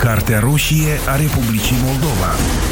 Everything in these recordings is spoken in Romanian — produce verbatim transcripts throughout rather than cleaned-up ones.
Cartea roșie a Republicii Moldova.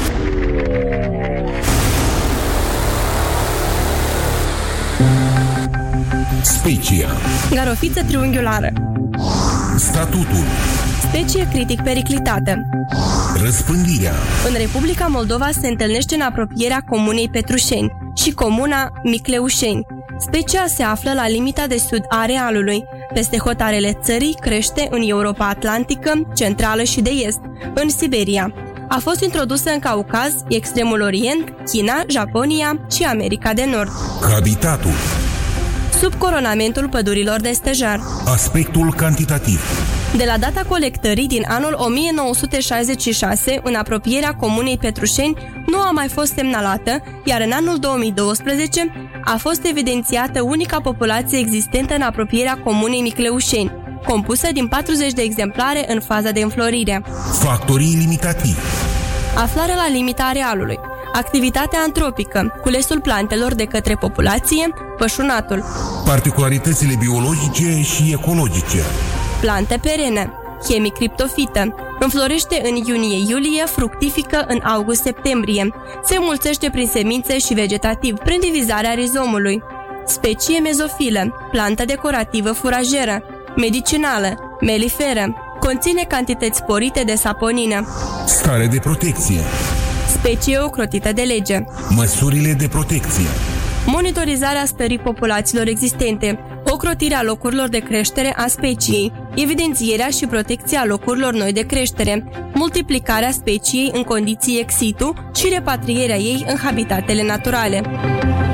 Specia. Garofiță triunghiulară. Statutul. Specie critic periclitată. Răspândirea. În Republica Moldova se întâlnește în apropierea comunei Petrușeni și comuna Micleușeni. Specia se află la limita de sud a arealului. Peste hotarele țării crește în Europa Atlantică, centrală și de est, în Siberia. A fost introdusă în Caucaz, Extremul Orient, China, Japonia și America de Nord. Habitatul. Sub coronamentul pădurilor de stejar. Aspectul cantitativ. De la data colectării din anul o mie nouă sute șaizeci și șase, în apropierea comunei Petrușeni, nu a mai fost semnalată, iar în anul două mii doisprezece a fost evidențiată unica populație existentă în apropierea comunei Micleușeni, compusă din patruzeci de exemplare în faza de înflorire. Factorii limitativi. Aflarea la limita arealului. Activitatea antropică, culesul plantelor de către populație, pășunatul. Particularitățile biologice și ecologice. Plante perene, hemicriptofită. Înflorește în iunie-iulie, fructifică în august-septembrie. Se înmulțește prin semințe și vegetativ, prin divizarea rizomului. Specie mezofilă, plantă decorativă furajeră, medicinală, meliferă. Conține cantități sporite de saponină. Stare de protecție. Specie ocrotită de lege. Măsurile de protecție. Monitorizarea stării populațiilor existente, ocrotirea locurilor de creștere a speciei, evidențierea și protecția locurilor noi de creștere, multiplicarea speciei în condiții ex situ și repatrierea ei în habitatele naturale.